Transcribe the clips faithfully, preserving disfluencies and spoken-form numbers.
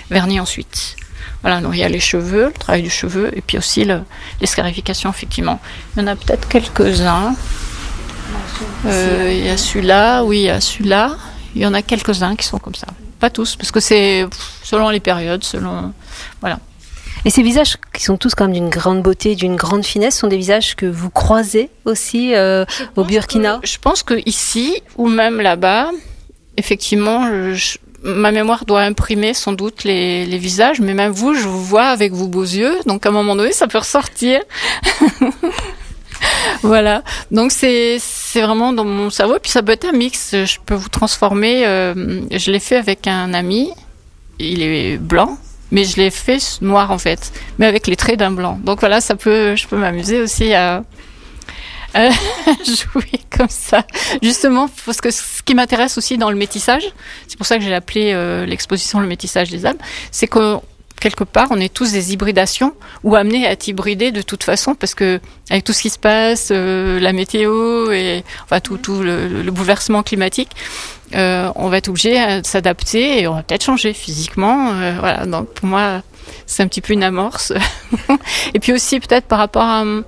vernis ensuite. Voilà, donc il y a les cheveux, le travail du cheveu, et puis aussi le, les scarifications, effectivement. Il y en a peut-être quelques-uns. Euh, il y a celui-là, oui, il y a celui-là. Il y en a quelques-uns qui sont comme ça. Pas tous, parce que c'est selon les périodes, selon... Voilà. Et ces visages qui sont tous quand même d'une grande beauté, d'une grande finesse, sont des visages que vous croisez aussi euh, au Burkina ? que, Je pense qu'ici, ou même là-bas, effectivement, je, ma mémoire doit imprimer sans doute les, les visages, mais même vous, je vous vois avec vos beaux yeux, donc à un moment donné, ça peut ressortir. Voilà, donc c'est c'est vraiment dans mon cerveau, puis ça peut être un mix, je peux vous transformer, euh, je l'ai fait avec un ami, il est blanc, mais je l'ai fait noir en fait, mais avec les traits d'un blanc, donc voilà, ça peut, je peux m'amuser aussi à, à jouer comme ça, justement, parce que ce qui m'intéresse aussi dans le métissage, c'est pour ça que j'ai appelé euh, l'exposition le métissage des âmes, c'est que quelque part, on est tous des hybridations ou amenés à être hybridés de toute façon, parce que avec tout ce qui se passe, euh, la météo et enfin tout, tout le, le bouleversement climatique, euh, on va être obligé de s'adapter et on va peut-être changer physiquement. Euh, voilà, donc pour moi, c'est un petit peu une amorce. Et puis aussi peut-être par rapport à mon,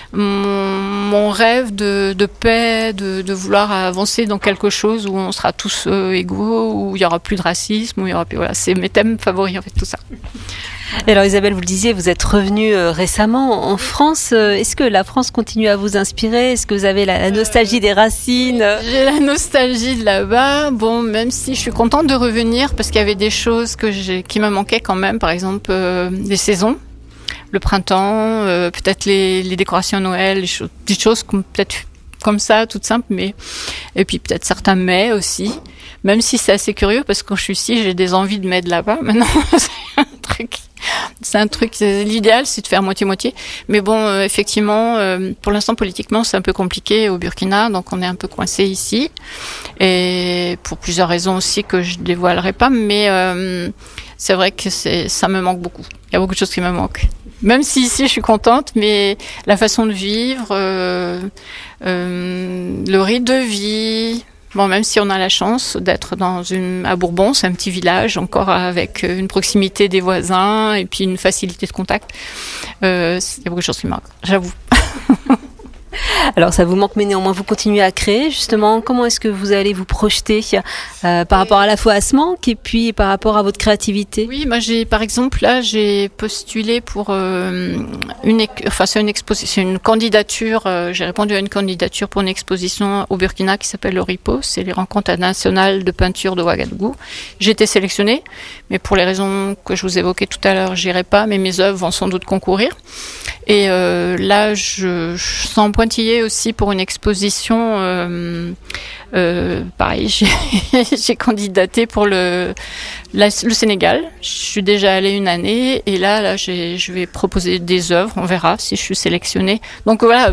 mon rêve de, de paix, de, de vouloir avancer dans quelque chose où on sera tous euh, égaux, où il y aura plus de racisme, où il y aura plus, voilà, c'est mes thèmes favoris en fait, tout ça. Et alors Isabelle, vous le disiez, vous êtes revenue euh, récemment en France. Euh, est-ce que la France continue à vous inspirer ? Est-ce que vous avez la, la nostalgie des racines ? J'ai la nostalgie de là-bas. Bon, même si je suis contente de revenir parce qu'il y avait des choses que j'ai, qui me manquaient quand même. Par exemple, euh, les saisons, le printemps, euh, peut-être les, les décorations Noël, les choses, des choses comme, peut-être comme ça, toutes simples. Mais et puis peut-être certains mets aussi. Même si c'est assez curieux parce que quand je suis ici, j'ai des envies de mets de là-bas. Maintenant, c'est un truc. C'est un truc, l'idéal, c'est de faire moitié-moitié. Mais bon, euh, effectivement, euh, pour l'instant, politiquement, c'est un peu compliqué au Burkina, donc on est un peu coincé ici. Et pour plusieurs raisons aussi que je dévoilerai pas, mais euh, c'est vrai que c'est, ça me manque beaucoup. Il y a beaucoup de choses qui me manquent. Même si ici, je suis contente, mais la façon de vivre, euh, euh, le rythme de vie... Bon, même si on a la chance d'être dans une, à Bourbon, c'est un petit village, encore avec une proximité des voisins et puis une facilité de contact. Euh, il y a beaucoup de choses qui me manquent, j'avoue. Alors ça vous manque, mais néanmoins vous continuez à créer. Justement, comment est-ce que vous allez vous projeter euh, par rapport à la fois à ce manque et puis par rapport à votre créativité ? Oui, moi j'ai, par exemple, là j'ai postulé pour euh, une, enfin c'est une exposition, une candidature. Euh, j'ai répondu à une candidature pour une exposition au Burkina qui s'appelle le RIPO, c'est les rencontres internationales de peinture de Ouagadougou. J'ai été sélectionnée, mais pour les raisons que je vous évoquais tout à l'heure, j'irai pas, mais mes œuvres vont sans doute concourir. Et euh, là, je, je sens pointillé aussi pour une exposition. Euh, euh, pareil, j'ai, j'ai candidaté pour le, la, le Sénégal. Je suis déjà allée une année et là, là, j'ai, je vais proposer des œuvres. On verra si je suis sélectionnée. Donc voilà,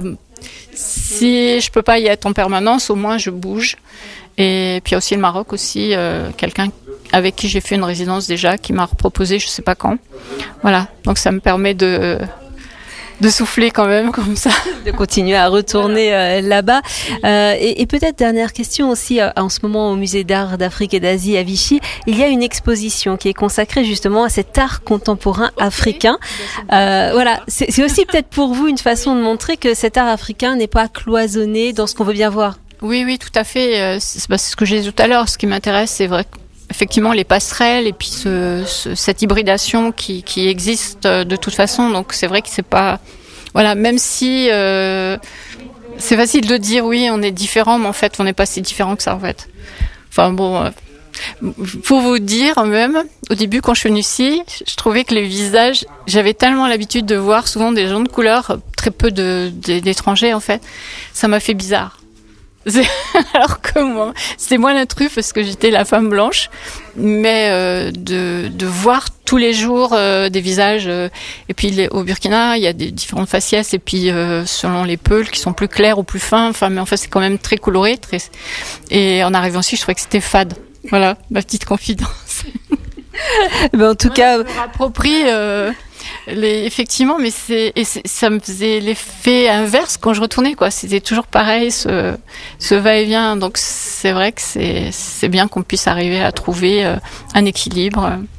si je peux pas y être en permanence, au moins je bouge. Et puis il y a aussi le Maroc aussi, euh, quelqu'un avec qui j'ai fait une résidence déjà, qui m'a proposé, je sais pas quand. Voilà, donc ça me permet de de souffler quand même comme ça. De continuer à retourner euh, là-bas. Euh, et, et peut-être dernière question aussi, euh, en ce moment au Musée d'art d'Afrique et d'Asie à Vichy, il y a une exposition qui est consacrée justement à cet art contemporain africain. Euh, voilà, c'est, c'est aussi peut-être pour vous une façon de montrer que cet art africain n'est pas cloisonné dans ce qu'on veut bien voir. Oui, oui, tout à fait. C'est, bah, c'est ce que j'ai dit tout à l'heure. Ce qui m'intéresse, c'est vrai que effectivement les passerelles et puis ce, ce, cette hybridation qui, qui existe de toute façon. Donc c'est vrai que c'est pas, voilà, même si euh, c'est facile de dire oui on est différent, mais en fait on n'est pas si différent que ça en fait. Enfin bon, euh, pour vous dire même, au début quand je suis venue ici, je trouvais que les visages, j'avais tellement l'habitude de voir souvent des gens de couleur, très peu de, de d'étrangers en fait, ça m'a fait bizarre. Alors que moi, c'était moins l'intrus parce que j'étais la femme blanche, mais euh, de, de voir tous les jours euh, des visages. Euh, et puis les, au Burkina, il y a des différentes faciès et puis euh, selon les peuls qui sont plus clairs ou plus fins. Enfin, mais en fait, c'est quand même très coloré. Très... Et en arrivant ici, je trouvais que c'était fade. Voilà, ma petite confidence. Ben, en tout ouais, cas, je me rapproprie. Euh, Les, effectivement, mais c'est, et c'est, ça me faisait l'effet inverse quand je retournais, quoi. C'était toujours pareil, ce, ce va-et-vient. Donc c'est vrai que c'est, c'est bien qu'on puisse arriver à trouver euh, un équilibre.